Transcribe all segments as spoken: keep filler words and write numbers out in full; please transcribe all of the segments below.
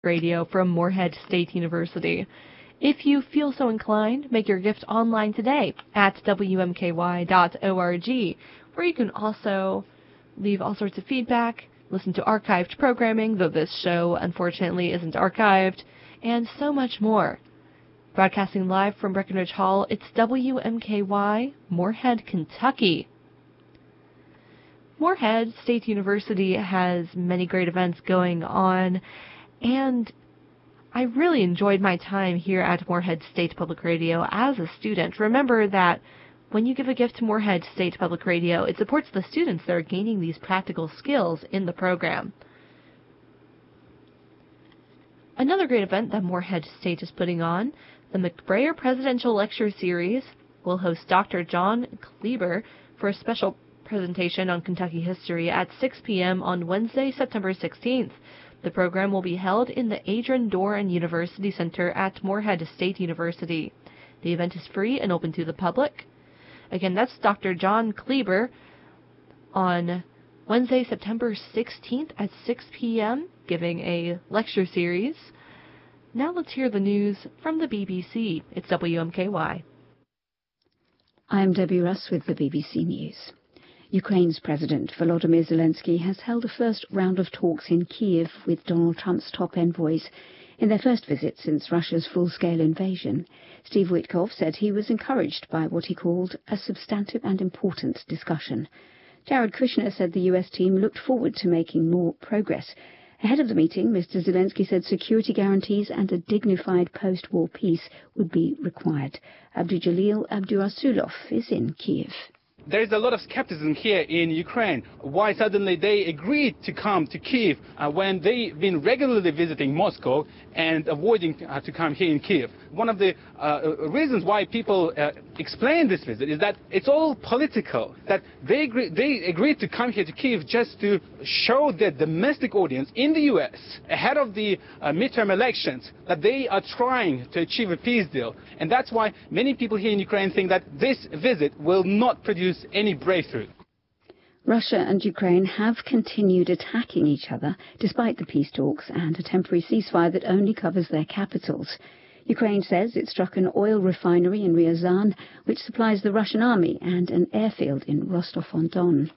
Radio from Morehead State University. If you feel so inclined, make your gift online today at W M K Y dot org, where you can also leave all sorts of feedback, listen to archived programming, though this show unfortunately isn't archived, and so much more. Broadcasting live from Breckenridge Hall, it's W M K Y, Morehead, Kentucky. Morehead State University has many great events going on, and I really enjoyed my time here at Morehead State Public Radio as a student. Remember that when you give a gift to Morehead State Public Radio, it supports the students that are gaining these practical skills in the program. Another great event that Morehead State is putting on, the McBrayer Presidential Lecture Series, will host Doctor John Kleber for a special presentation on Kentucky history at six p.m. on Wednesday, September sixteenth. The program will be held in the Adrian Doran University Center at Morehead State University. The event is free and open to the public. Again, that's Doctor John Kleber on Wednesday, September sixteenth at six p.m., giving a lecture series. Now let's hear the news from the B B C. It's W M K Y. I'm Debbie Russ with the B B C News. Ukraine's President Volodymyr Zelensky has held a first round of talks in Kyiv with Donald Trump's top envoys in their first visit since Russia's full-scale invasion. Steve Witkoff said he was encouraged by what he called a substantive and important discussion. Jared Kushner said the U S team looked forward to making more progress. Ahead of the meeting, Mister Zelensky said security guarantees and a dignified post-war peace would be required. Abdujalil Abdurasulov is in Kyiv. There is a lot of skepticism here in Ukraine. Why suddenly they agreed to come to Kyiv uh, when they've been regularly visiting Moscow and avoiding uh, to come here in Kyiv. One of the uh, reasons why people uh, explain this visit is that it's all political, that they, agree, they agreed to come here to Kyiv just to show their domestic audience in the U S ahead of the uh, midterm elections that they are trying to achieve a peace deal. And that's why many people here in Ukraine think that this visit will not produce any breakthrough. Russia and Ukraine have continued attacking each other despite the peace talks and a temporary ceasefire that only covers their capitals. Ukraine says it struck an oil refinery in Ryazan, which supplies the Russian army, and an airfield in Rostov-on-Don.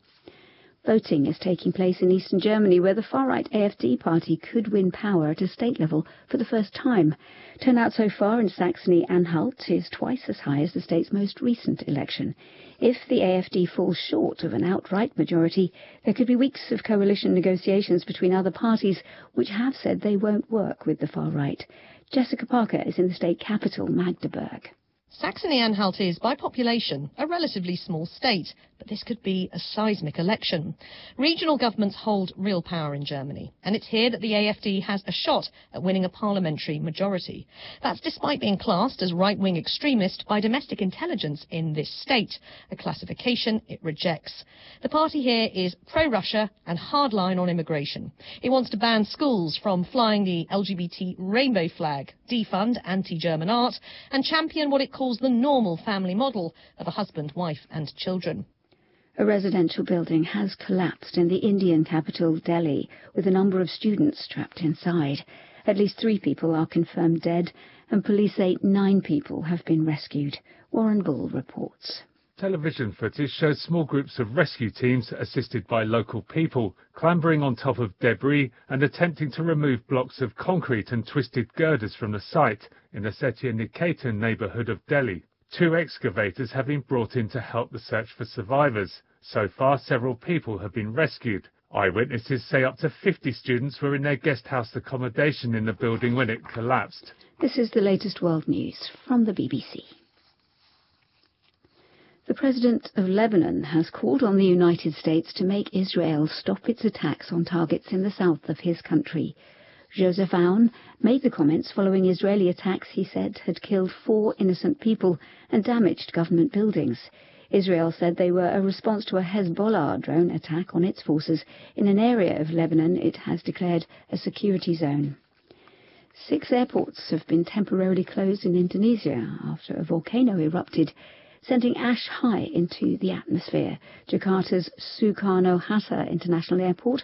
Voting is taking place in eastern Germany, where the far-right A F D party could win power at a state level for the first time. Turnout so far in Saxony-Anhalt is twice as high as the state's most recent election. If the A F D falls short of an outright majority, there could be weeks of coalition negotiations between other parties, which have said they won't work with the far-right. Jessica Parker is in the state capital, Magdeburg. Saxony-Anhalt is, by population, a relatively small state, but this could be a seismic election. Regional governments hold real power in Germany, and it's here that the A F D has a shot at winning a parliamentary majority. That's despite being classed as right-wing extremist by domestic intelligence in this state, a classification it rejects. The party here is pro-Russia and hardline on immigration. It wants to ban schools from flying the L G B T rainbow flag, defund anti-German art, and champion what it calls the normal family model of a husband, wife and children. A residential building has collapsed in the Indian capital, Delhi, with a number of students trapped inside. At least three people are confirmed dead, and police say nine people have been rescued. Warren Bull reports. Television footage shows small groups of rescue teams, assisted by local people, clambering on top of debris and attempting to remove blocks of concrete and twisted girders from the site in the Satya Niketan neighbourhood of Delhi. Two excavators have been brought in to help the search for survivors. So far, several people have been rescued. Eyewitnesses say up to fifty students were in their guest house accommodation in the building when it collapsed. This is the latest world news from the B B C. The President of Lebanon has called on the United States to make Israel stop its attacks on targets in the south of his country. Joseph Aoun made the comments following Israeli attacks he said had killed four innocent people and damaged government buildings. Israel said they were a response to a Hezbollah drone attack on its forces in an area of Lebanon it has declared a security zone. Six airports have been temporarily closed in Indonesia after a volcano erupted, sending ash high into the atmosphere. Jakarta's Soekarno-Hatta International Airport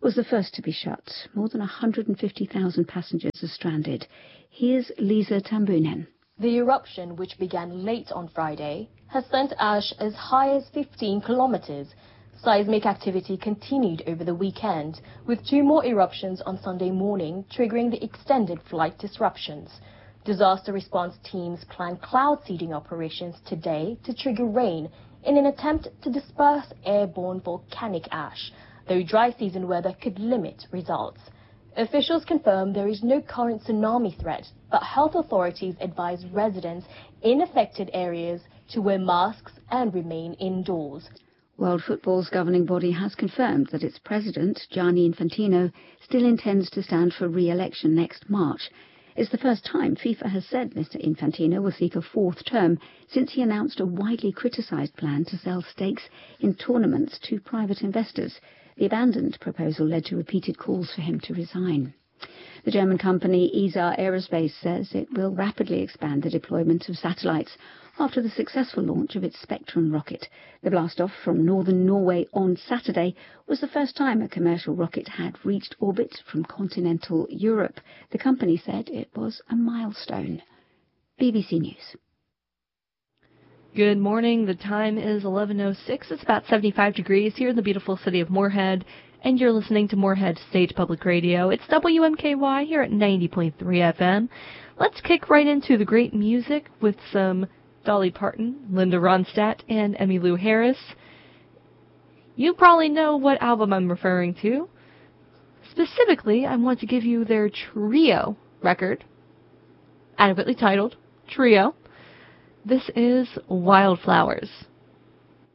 was the first to be shut. More than one hundred fifty thousand passengers are stranded. Here's Lisa Tambunen. The eruption, which began late on Friday, has sent ash as high as fifteen kilometers. Seismic activity continued over the weekend, with two more eruptions on Sunday morning, triggering the extended flight disruptions. Disaster response teams plan cloud seeding operations today to trigger rain in an attempt to disperse airborne volcanic ash, though dry season weather could limit results. Officials confirm there is no current tsunami threat, but health authorities advise residents in affected areas to wear masks and remain indoors. World Football's governing body has confirmed that its president, Gianni Infantino, still intends to stand for re-election next March. It's the first time FIFA has said Mister Infantino will seek a fourth term since he announced a widely criticised plan to sell stakes in tournaments to private investors. The abandoned proposal led to repeated calls for him to resign. The German company E S A Aerospace says it will rapidly expand the deployment of satellites after the successful launch of its Spectrum rocket. The blastoff from northern Norway on Saturday was the first time a commercial rocket had reached orbit from continental Europe. The company said it was a milestone. B B C News. Good morning. The time is eleven oh six. It's about seventy-five degrees here in the beautiful city of Moorhead, and you're listening to Moorhead State Public Radio. It's W M K Y here at ninety point three F M. Let's kick right into the great music with some Dolly Parton, Linda Ronstadt, and Emmylou Harris. You probably know what album I'm referring to. Specifically, I want to give you their Trio record, adequately titled Trio. This is Wildflowers.